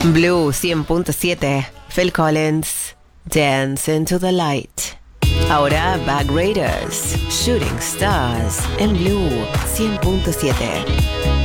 Blue 100.7, Phil Collins, Dance into the Light. Ahora Bag Raiders, Shooting Stars, en Blue 100.7.